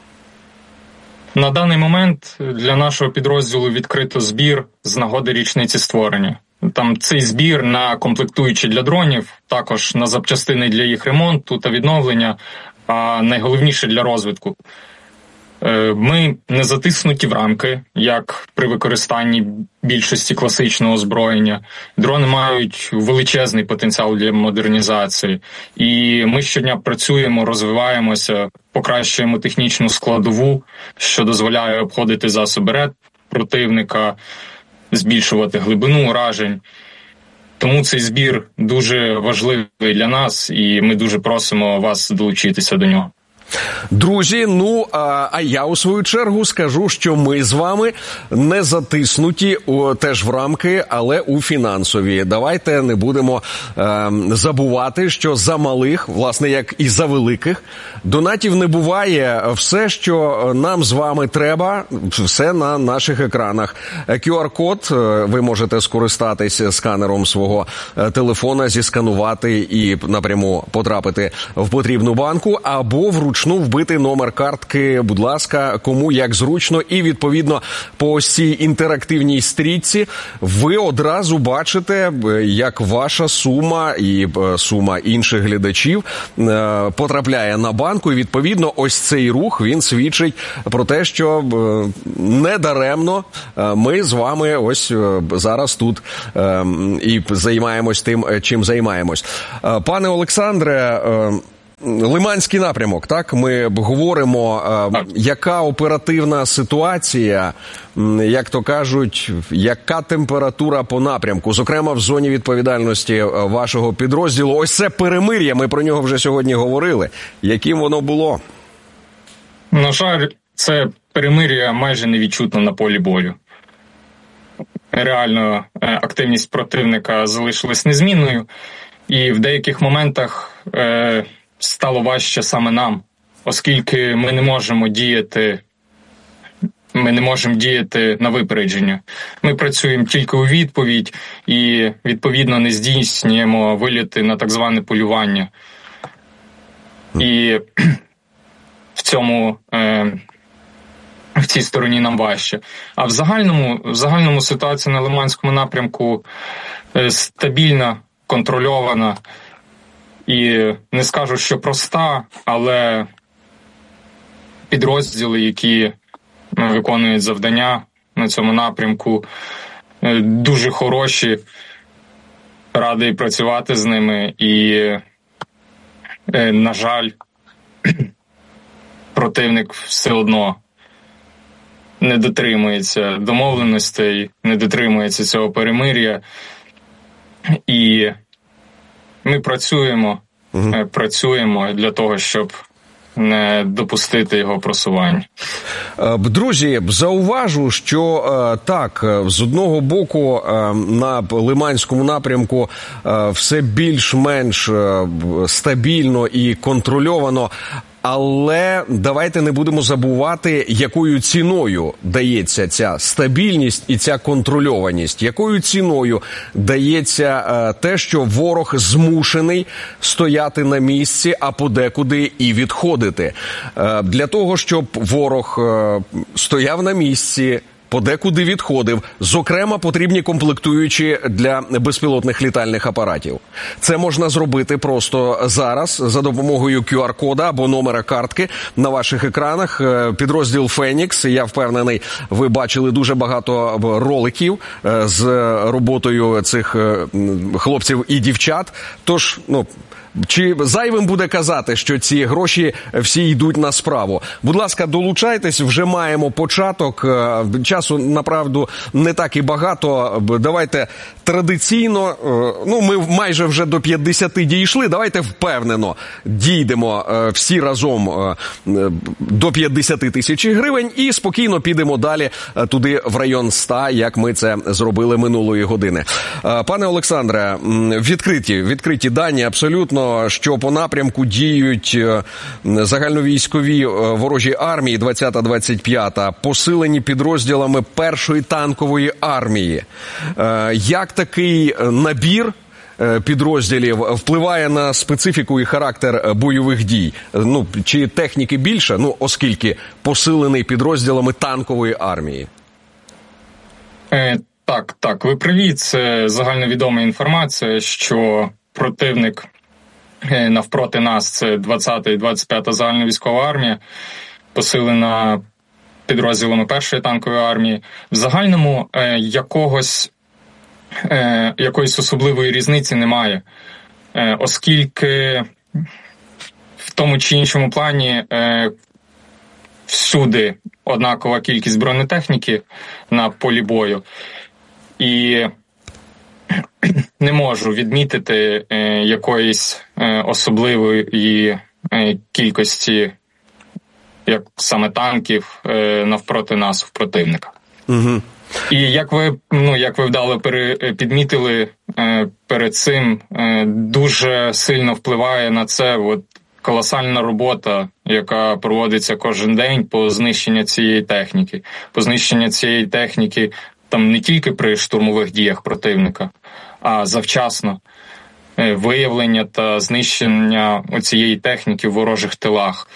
На даний момент для нашого підрозділу відкрито збір з нагоди річниці створення. Там цей збір на комплектуючі для дронів, також на запчастини для їх ремонту та відновлення, а найголовніше для розвитку. Ми не затиснуті в рамки, як при використанні більшості класичного озброєння. Дрони мають величезний потенціал для модернізації. І ми щодня працюємо, розвиваємося, покращуємо технічну складову, що дозволяє обходити засоби РЕП противника, збільшувати глибину уражень. Тому цей збір дуже важливий для нас, і ми дуже просимо вас долучитися до нього. Друзі, а я у свою чергу скажу, що ми з вами не затиснуті теж в рамки, але у фінансові. Давайте не будемо забувати, що за малих, власне, як і за великих, донатів не буває. Все, що нам з вами треба, все на наших екранах. QR-код, ви можете скористатися сканером свого телефона, зісканувати і напряму потрапити в потрібну банку, або вручну вбити номер картки, будь ласка, кому як зручно. І, відповідно, по ось цій інтерактивній стрічці ви одразу бачите, як ваша сума і сума інших глядачів потрапляє на банку. І, відповідно, ось цей рух, він свідчить про те, що недаремно ми з вами ось зараз тут і займаємось тим, чим займаємось. Пане Олександре, Лиманський напрямок, так? Ми говоримо, яка оперативна ситуація, як то кажуть, яка температура по напрямку, зокрема в зоні відповідальності вашого підрозділу. Ось це перемир'я, ми про нього вже сьогодні говорили. Яким воно було? На жаль, це перемир'я майже не відчутно на полі бою. Реально, активність противника залишилась незмінною, і в деяких моментах стало важче саме нам, оскільки ми не можемо діяти на випередження. Ми працюємо тільки у відповідь і, відповідно, не здійснюємо виліти на так зване полювання. І в цій стороні нам важче. А в загальному ситуація на Лиманському напрямку стабільна, контрольована. І не скажу, що проста, але підрозділи, які виконують завдання на цьому напрямку, дуже хороші, радий працювати з ними. І, на жаль, противник все одно не дотримується домовленостей, не дотримується цього перемир'я. І ми працюємо для того, щоб не допустити його просування. Друзі, зауважу, що так, з одного боку на Лиманському напрямку все більш-менш стабільно і контрольовано, але давайте не будемо забувати, якою ціною дається ця стабільність і ця контрольованість. Якою ціною дається те, що ворог змушений стояти на місці, а подекуди і відходити. Для того, щоб ворог стояв на місці, подекуди відходив. Зокрема, потрібні комплектуючі для безпілотних літальних апаратів. Це можна зробити просто зараз за допомогою QR-кода або номера картки на ваших екранах. Підрозділ «Фенікс», я впевнений, ви бачили дуже багато роликів з роботою цих хлопців і дівчат. Тож, чи зайвим буде казати, що ці гроші всі йдуть на справу? Будь ласка, долучайтесь, вже маємо початок. Часу, направду, не так і багато. Давайте традиційно, ми майже вже до 50 дійшли, давайте впевнено дійдемо всі разом до 50 тисяч гривень і спокійно підемо далі туди в район 100, як ми це зробили минулої години. Пане Олександре, відкриті дані абсолютно, що по напрямку діють загальновійськові ворожі армії 20-25, посилені підрозділами першої танкової армії. Як такий набір підрозділів впливає на специфіку і характер бойових дій? Чи техніки більше, оскільки посилений підрозділами танкової армії? Так, ви праві. Це загальновідома інформація, що противник навпроти нас, це 20-та і 25-та загальновійськова армія, посилена підрозділами першої танкової армії. В загальному якоїсь особливої різниці немає, оскільки в тому чи іншому плані всюди однакова кількість бронетехніки на полі бою. І не можу відмітити якоїсь особливої кількості як саме танків, навпроти нас, в противника. Угу. І як ви вдало підмітили, перед цим дуже сильно впливає на це колосальна робота, яка проводиться кожен день по знищенню цієї техніки. По знищенню цієї техніки там не тільки при штурмових діях противника, а завчасно виявлення та знищення цієї техніки в ворожих тилах,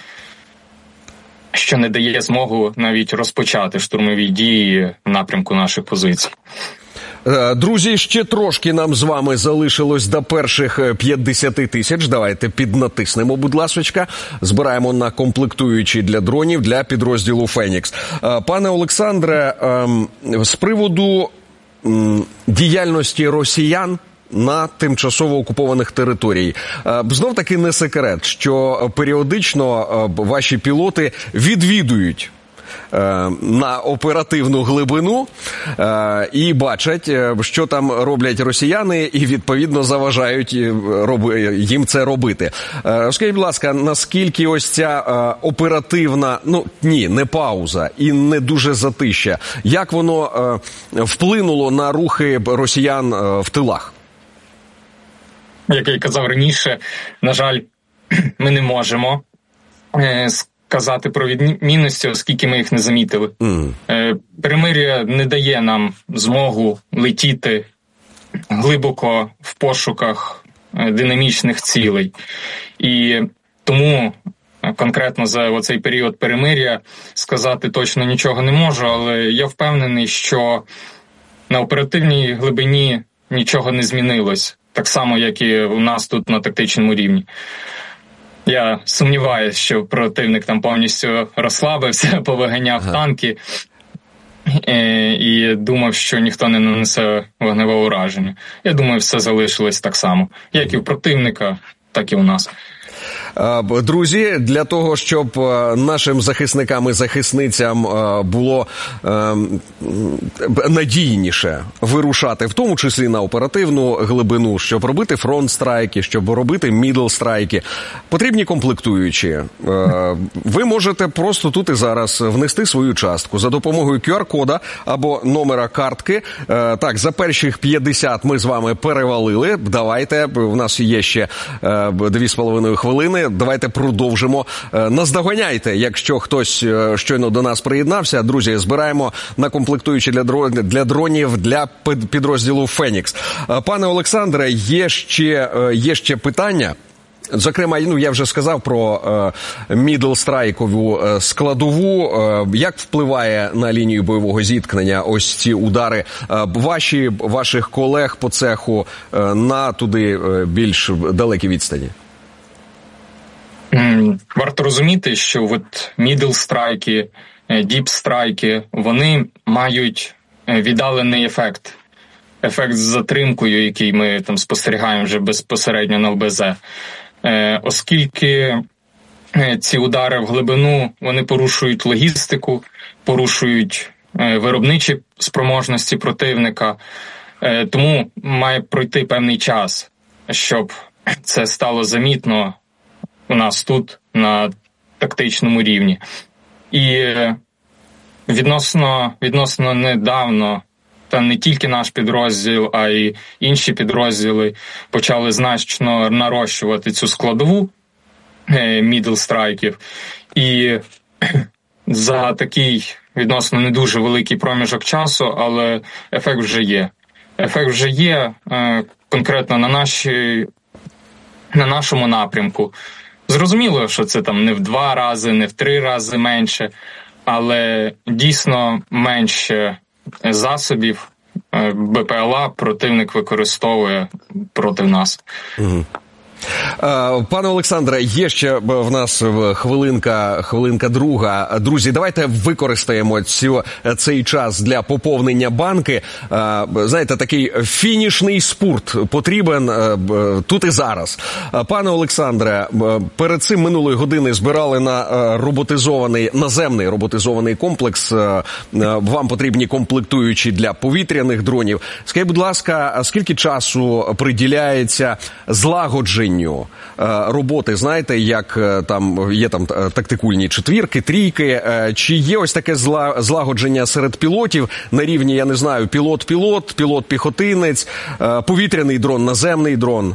що не дає змогу навіть розпочати штурмові дії в напрямку наших позицій. Друзі, ще трошки нам з вами залишилось до перших 50 тисяч. Давайте піднатиснемо, будь ласочка. Збираємо на комплектуючі для дронів, для підрозділу «Фенікс». Пане Олександре, з приводу діяльності росіян на тимчасово окупованих територіях. Знов-таки не секрет, що періодично ваші пілоти відвідують на оперативну глибину і бачать, що там роблять росіяни, і відповідно заважають їм це робити. Скажіть, будь ласка, наскільки ось ця оперативна, не пауза і не дуже затища, як воно вплинуло на рухи росіян в тилах? Як я казав раніше, на жаль, ми не можемо казати про відмінності, оскільки ми їх не замітили. Перемир'я не дає нам змогу летіти глибоко в пошуках динамічних цілей. І тому конкретно за оцей період перемир'я сказати точно нічого не можу, але я впевнений, що на оперативній глибині нічого не змінилось. Так само, як і у нас тут на тактичному рівні. Я сумніваюся, що противник там повністю розслабився, повиганяв танки і думав, що ніхто не нанесе вогневого ураження. Я думаю, все залишилось так само. Як і у противника, так і у нас. Друзі, для того, щоб нашим захисникам і захисницям було надійніше вирушати, в тому числі на оперативну глибину, щоб робити фронт-страйки, щоб робити мідл-страйки, потрібні комплектуючі. Ви можете просто тут і зараз внести свою частку за допомогою QR-кода або номера картки. Так, за перших 50 ми з вами перевалили. Давайте, у нас є ще 2,5 хвилини. Давайте продовжимо. Наздоганяйте, якщо хтось щойно до нас приєднався. Друзі, збираємо на комплектуючі для дронів для підрозділу «Фенікс». Пане Олександре, є ще питання. Зокрема, я вже сказав про мідл-страйкову складову. Як впливає на лінію бойового зіткнення ось ці удари ваших колег по цеху на туди більш далекі відстані? Варто розуміти, що мідл-страйки, діп-страйки, вони мають віддалений ефект. Ефект з затримкою, який ми там спостерігаємо вже безпосередньо на ЛБЗ. Оскільки ці удари в глибину, вони порушують логістику, порушують виробничі спроможності противника, тому має пройти певний час, щоб це стало замітно у нас тут, на тактичному рівні. І відносно недавно, та не тільки наш підрозділ, а й інші підрозділи почали значно нарощувати цю складову мідл-страйків. І за такий відносно не дуже великий проміжок часу, але ефект вже є. Ефект вже є конкретно на нашому напрямку. Зрозуміло, що це там не в 2 рази, не в 3 рази менше, але дійсно менше засобів БПЛА противник використовує проти нас. Угу. Пане Олександре, є ще в нас хвилинка друга. Друзі, давайте використаємо цей час для поповнення банки. Знаєте, такий фінішний спурт потрібен тут і зараз. Пане Олександре, перед цим минулої години збирали на наземний роботизований комплекс. Вам потрібні комплектуючі для повітряних дронів. Скажіть, будь ласка, скільки часу приділяється злагодженню рівню роботи, знаєте, як там є там тактикульні четвірки, трійки, чи є ось таке злагодження серед пілотів на рівні, я не знаю, пілот-пілот, пілот-піхотинець, повітряний дрон, наземний дрон?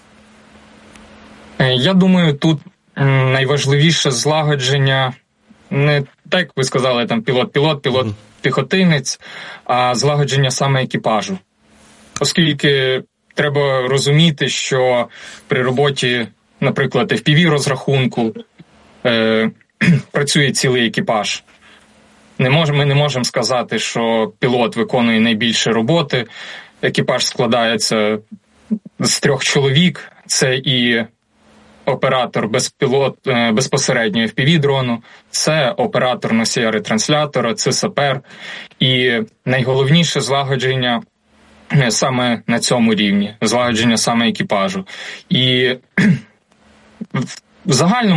Я думаю, тут найважливіше злагодження не так, як ви сказали, там пілот-пілот, пілот-піхотинець, а злагодження саме екіпажу. Оскільки треба розуміти, що при роботі, наприклад, FPV-розрахунку працює цілий екіпаж. Ми не можемо сказати, що пілот виконує найбільше роботи. Екіпаж складається з 3 чоловік. Це і оператор безпосередньо FPV-дрону, це оператор носія ретранслятора, це сапер. І найголовніше злагодження саме на цьому рівні, злагодження саме екіпажу. І в загальному